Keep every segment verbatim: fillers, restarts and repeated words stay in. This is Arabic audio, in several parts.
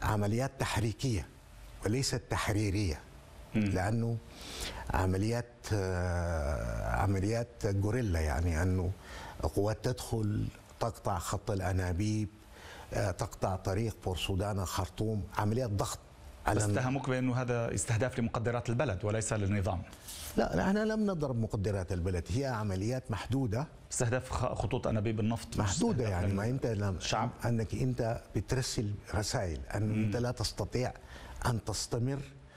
عمليات تحريكية وليست تحريرية، لأنه عمليات عمليات غوريلا، يعني أنه قوات تدخل تقطع خط الأنابيب، تقطع طريق بورسودان الخرطوم، عمليات ضغط على. بس اتهموك بأنه هذا استهداف لمقدرات البلد وليس للنظام. لا نحن لم نضرب مقدرات البلد، هي عمليات محدودة، استهداف خطوط أنابيب النفط محدودة. يعني ما أنت لم شعب أنك أنت بترسل رسائل أنه أنت لا تستطيع أن تستمر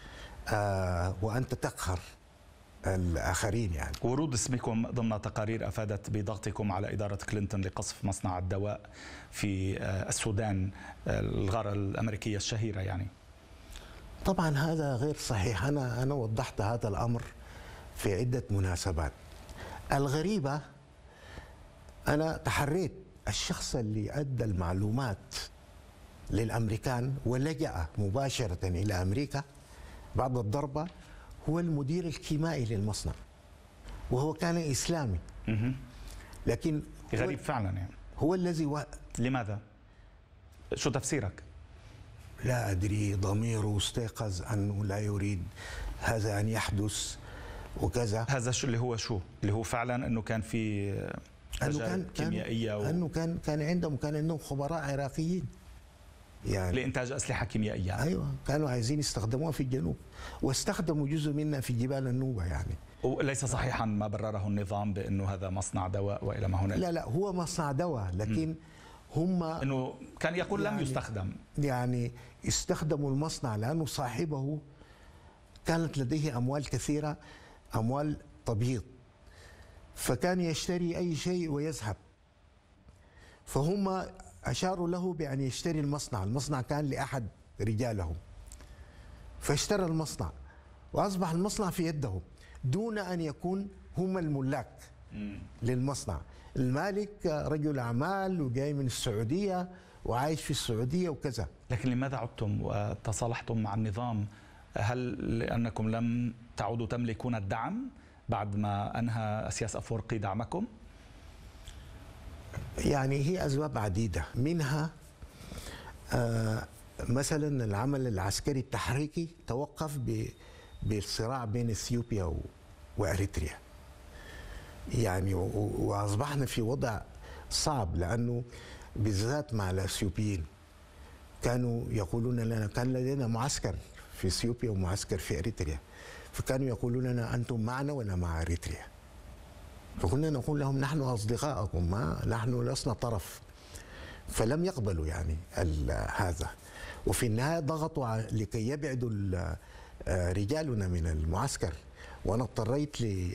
آه وأنت تقهر الآخرين. يعني ورود اسمكم ضمن تقارير أفادت بضغطكم على إدارة كلينتون لقصف مصنع الدواء في السودان، الغارة الأمريكية الشهيرة. يعني طبعا هذا غير صحيح. أنا أنا وضحت هذا الأمر في عدة مناسبات. الغريبة أنا تحريت الشخص اللي أدى المعلومات للأمريكان ولجأ مباشرة إلى أمريكا بعد الضربة هو المدير الكيمائي للمصنع، وهو كان إسلامي. لكن غريب فعلا. يعني هو الذي و... لماذا؟ شو تفسيرك؟ لا أدري، ضميره استيقظ أنه لا يريد هذا أن يحدث وكذا. هذا شو اللي هو شو اللي هو فعلا أنه كان في تجارب كيميائية و... أنه كان كان عندهم كان عندهم خبراء عراقيين يعني لإنتاج أسلحة كيميائية. أيوة، كانوا عايزين يستخدموها في الجنوب واستخدموا جزء منها في جبال النوبة. يعني وليس صحيحا ما برره النظام بأنه هذا مصنع دواء وإلى ما هنالك. لا لا هو مصنع دواء، لكن م. هم انه كان يقول يعني لم يستخدم، يعني استخدموا المصنع لانه صاحبه كانت لديه اموال كثيره، اموال تبييض، فكان يشتري اي شيء ويذهب. فهم اشاروا له بان يشتري المصنع، المصنع كان لاحد رجالهم، فاشترى المصنع واصبح المصنع في يدهم دون ان يكون هم الملاك للمصنع. المالك رجل أعمال وجاي من السعودية وعايش في السعودية وكذا. لكن لماذا عدتم وتصالحتم مع النظام؟ هل لأنكم لم تعودوا تملكون الدعم بعد ما أنهى سياس أفورقي دعمكم؟ يعني هي أسباب عديدة، منها آه مثلا العمل العسكري التحريكي توقف بالصراع بين اثيوبيا وأريتريا. يعني واصبحنا في وضع صعب، لانه بالذات مع الاثيوبيين كانوا يقولون لنا، كان لدينا معسكر في اثيوبيا ومعسكر في اريتريا، فكانوا يقولون لنا انتم معنا ولا مع اريتريا؟ فكنا نقول لهم نحن اصدقائكم، ما نحن لسنا طرف. فلم يقبلوا يعني هذا، وفي النهايه ضغطوا لكي يبعدوا رجالنا من المعسكر، وانا اضطريت ل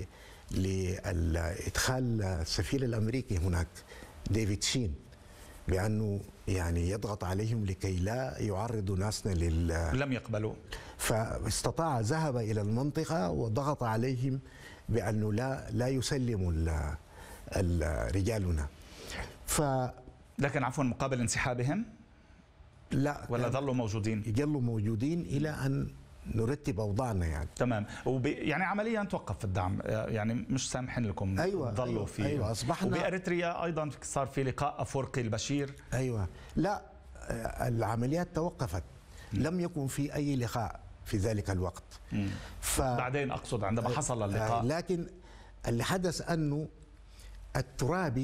لادخال السفير الامريكي هناك ديفيد شين بانه يعني يضغط عليهم لكي لا يعرضوا ناسنا لل لم يقبلوا. فاستطاع، ذهب الى المنطقه وضغط عليهم بانه لا لا يسلموا رجالنا. ف لكن عفوا مقابل انسحابهم؟ لا، ولا ظلوا موجودين؟ يظلوا موجودين الى ان نرتب اوضاعنا. يعني تمام. وب... يعني عمليا توقف الدعم، يعني مش سامحين لكم. ايوه ظلوا أيوة في ايوه اصبحنا. وباريتريا ايضا صار في لقاء افورقي البشير. ايوه لا، العمليات توقفت، لم يكن في اي لقاء في ذلك الوقت. ف... بعدين اقصد عندما حصل اللقاء. لكن اللي حدث انه الترابي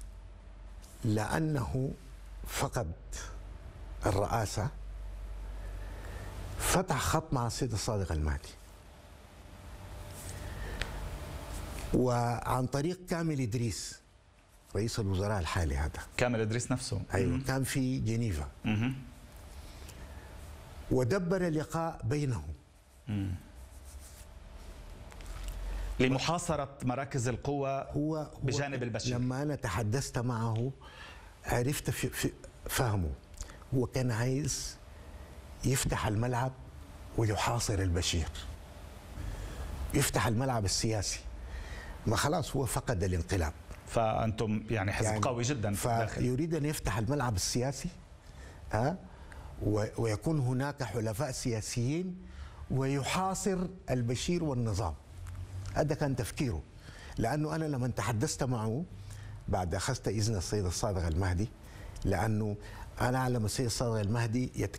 لانه فقد الرئاسه فتح خط مع السيد الصادق المهدي، وعن طريق كامل إدريس رئيس الوزراء الحالي. هذا كامل إدريس نفسه أيوة م- كان في جنيفا، م- ودبر لقاء بينهم م- لمحاصرة مراكز القوة هو, هو بجانب البشير. لما أنا تحدثت معه عرفت في في فهمه، هو كان عايز يفتح الملعب ويحاصر البشير، يفتح الملعب السياسي. ما خلاص هو فقد الانقلاب، فأنتم يعني حزب يعني قوي جدا في الداخل، فيريد أن يفتح الملعب السياسي ها ويكون هناك حلفاء سياسيين ويحاصر البشير والنظام. هذا كان تفكيره، لأنه أنا لما تحدثت معه بعد أخذت إذن السيد الصادق المهدي، لأنه أنا أعلم السيد الصادق المهدي